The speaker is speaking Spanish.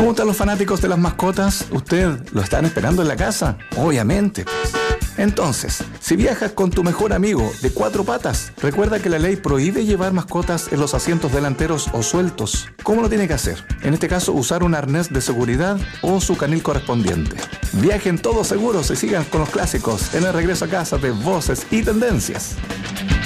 ¿Cómo están los fanáticos de las mascotas? ¿Usted lo están esperando en la casa? Obviamente, pues. Entonces, si viajas con tu mejor amigo de 4 patas, recuerda que la ley prohíbe llevar mascotas en los asientos delanteros o sueltos. ¿Cómo lo tiene que hacer? En este caso, usar un arnés de seguridad o su canil correspondiente. Viajen todos seguros y sigan con los clásicos en el regreso a casa de Voces y Tendencias.